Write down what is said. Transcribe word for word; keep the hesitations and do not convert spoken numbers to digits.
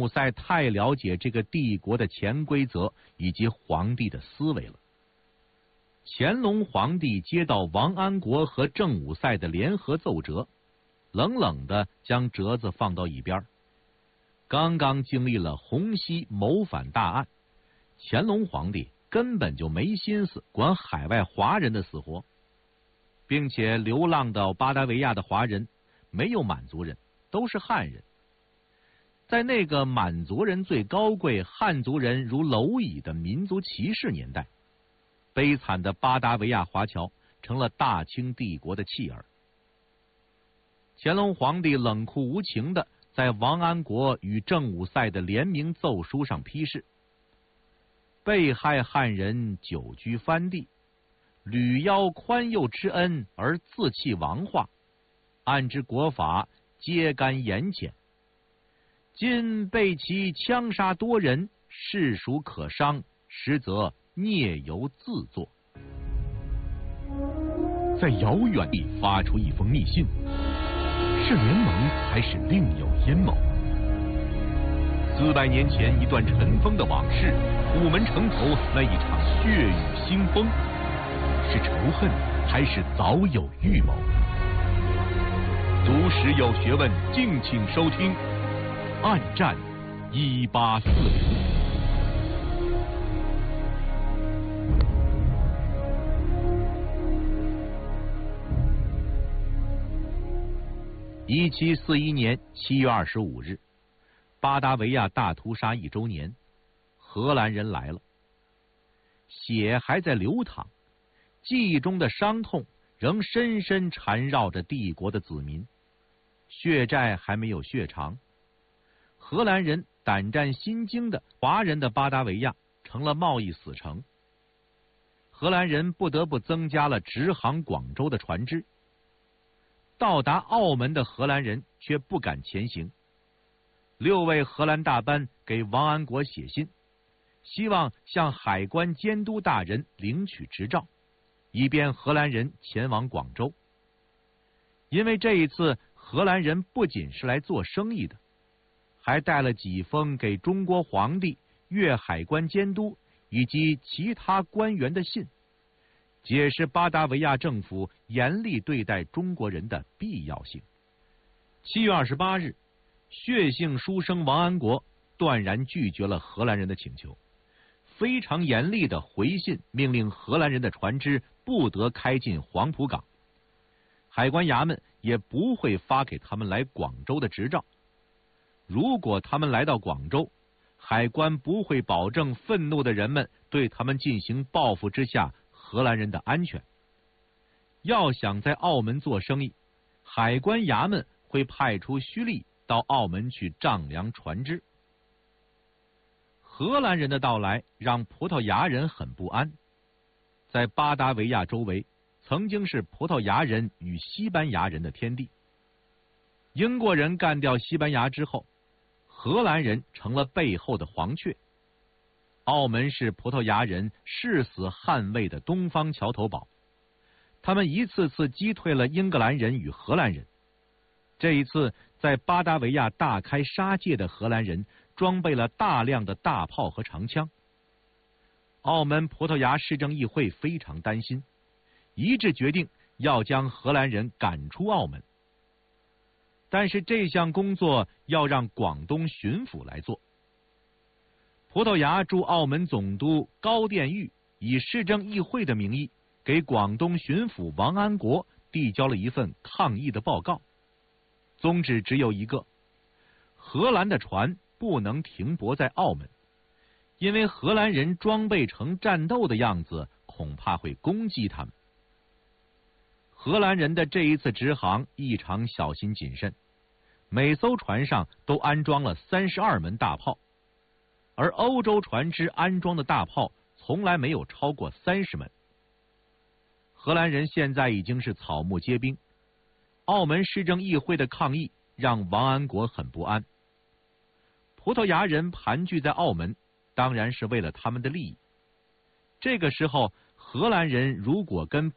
塞太了解这个帝国的潜规则以及皇帝的思维了。乾隆皇帝接到王安国和郑武塞的联合奏折，冷冷地将折子放到一边。刚刚经历了洪熙谋反大案，乾隆皇帝根本就没心思管海外华人的死活，并且流浪到巴达维亚的华人没有满族人，都是汉人。在那个满族人最高贵、汉族人如蝼蚁的民族歧视年代，悲惨的巴达维亚华侨成了大清帝国的弃儿。乾隆皇帝冷酷无情地在王安国与郑武塞的联名奏书上批示：被害汉人久居藩地，屡邀宽宥之恩而自弃王化，按之国法皆干严谴。今被其枪杀多人，事属可伤，实则孽由自作。 在遥远地发出一封密信，是联盟还是另有阴谋？四百年前一段尘封的往事，虎门城头那一场血雨腥风，是仇恨还是早有预谋？读史有学问，敬请收听《暗战一八四零》。 一七四一年七月二十五日，巴达维亚大屠杀一周年，荷兰人来了。血还在流淌，记忆中的伤痛仍深深缠绕着帝国的子民，血债还没有血偿。荷兰人胆战心惊的华人的巴达维亚成了贸易死城。荷兰人不得不增加了直航广州的船只。到达澳门的荷兰人却不敢前行。六位荷兰大班给王安国写信，希望向海关监督大人领取执照，以便荷兰人前往广州。因为这一次荷兰人不仅是来做生意的，还带了几封给中国皇帝、粤海关监督以及其他官员的信，解释巴达维亚政府严厉对待中国人的必要性。七月二十八日，血性书生王安国断然拒绝了荷兰人的请求，非常严厉的回信命令荷兰人的船只不得开进黄浦港，海关衙门也不会发给他们来广州的执照。如果他们来到广州，海关不会保证愤怒的人们对他们进行报复之下荷兰人的安全。要想在澳门做生意，海关衙门会派出胥吏到澳门去丈量船只。荷兰人的到来让葡萄牙人很不安。在巴达维亚周围曾经是葡萄牙人与西班牙人的天地。英国人干掉西班牙之后，荷兰人成了背后的黄雀。澳门是葡萄牙人誓死捍卫的东方桥头堡，他们一次次击退了英格兰人与荷兰人。这一次在巴达维亚大开杀戒的荷兰人装备了大量的大炮和长枪。澳门葡萄牙市政议会非常担心，一致决定要将荷兰人赶出澳门。但是这项工作要让广东巡抚来做。葡萄牙驻澳门总督高殿玉以市政议会的名义给广东巡抚王安国递交了一份抗议的报告，宗旨只有一个：荷兰的船不能停泊在澳门，因为荷兰人装备成战斗的样子，恐怕会攻击他们。荷兰人的这一次直航异常小心谨慎，每艘船上都安装了三十二门大炮，而欧洲船只安装的大炮从来没有超过三十门。荷兰人现在已经是草木皆兵，澳门市政议会的抗议让王安国很不安。葡萄牙人盘踞在澳门，当然是为了他们的利益。这个时候，荷兰人如果跟